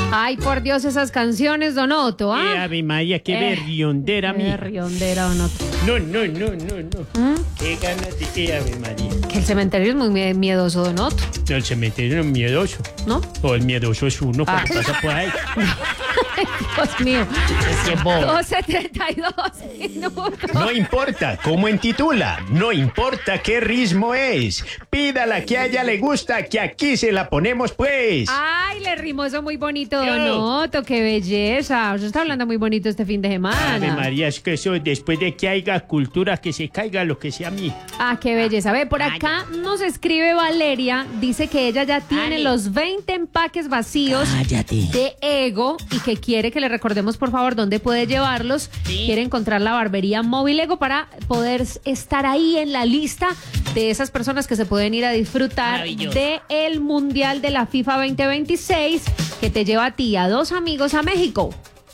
Ay, por Dios, esas canciones, Don Otto, ¿ah? Ave María, qué berriondera, mía. Berriondera, Don Otto. No. Qué ganas de qué, Ave María. Que el cementerio es muy miedoso, Don Otto, No, el cementerio no es miedoso. ¿no? O el miedoso es uno cuando pasa por ahí. Dios mío. Qué bobo. 12:32 minutos. No importa cómo intitula, no importa qué ritmo es. Pídala que a ella le gusta, que aquí se la ponemos pues. Ay, le rimó eso muy bonito, Don Yo. Otto, qué belleza. Usted está hablando muy bonito este fin de Ave semana. María, es que eso después de que haya cultura, que se caiga lo que sea a mí. Ah, qué belleza. Ve, por acá nos escribe Valeria, dice que ella ya tiene Vale. los 20 empaques vacíos Cállate. de Ego y que quiere que le recordemos por favor dónde puede llevarlos. Sí. Quiere encontrar la barbería móvil Ego para poder estar ahí en la lista de esas personas que se pueden ir a disfrutar Maravilloso. del Mundial de la FIFA 2026 que te lleva a ti y a 2 amigos a México.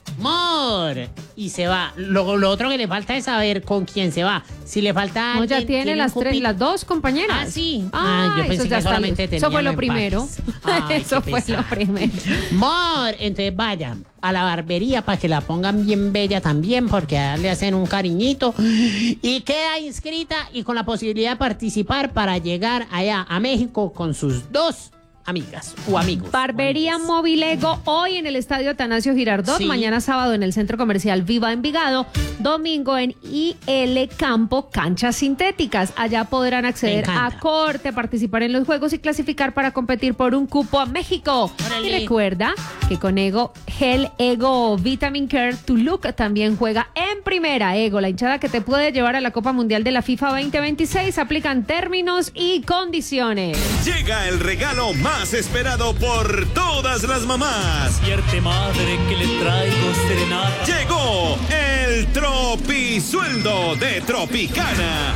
Amor. Y se va. Lo otro que le falta es saber con quién se va. Si le falta No, ya alguien, tiene un las cupito. las 2 compañeras. Ah, sí. Ah, Yo eso pensé ya que está solamente listo. tenía Eso fue lo empaques. primero. Ay, Eso qué fue lo pesar. primero. Amor, entonces vaya a la barbería para que la pongan bien bella también, porque a ella le hacen un cariñito. Y queda inscrita y con la posibilidad de participar para llegar allá a México con sus 2 amigas o amigos. Barbería Amigas. Móvil Ego hoy en el Estadio Atanasio Girardot, Sí. mañana sábado en el Centro Comercial Viva Envigado, domingo en IL Campo Canchas Sintéticas. Allá podrán acceder Me a encanta. corte, participar en los juegos y clasificar para competir por un cupo a México. Órale. Y recuerda que con Ego Gel Ego Vitamin Care, tu look también juega en primera. Ego, la hinchada que te puede llevar a la Copa Mundial de la FIFA 2026. Aplican términos y condiciones. Llega el regalo más esperado por todas las mamás. Despierte madre que le traigo serenata. Llegó el Tropisueldo de Tropicana.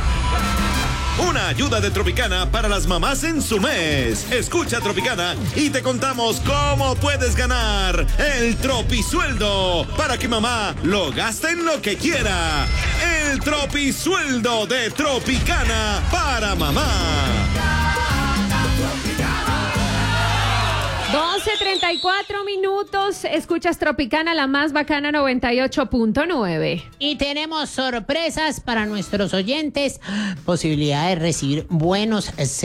Una ayuda de Tropicana para las mamás en su mes. Escucha Tropicana y te contamos cómo puedes ganar el Tropisueldo para que mamá lo gaste en lo que quiera. El Tropisueldo de Tropicana para mamá. 12:34 minutos. Escuchas Tropicana, la más bacana 98.9. Y tenemos sorpresas para nuestros oyentes. Posibilidad de recibir buenos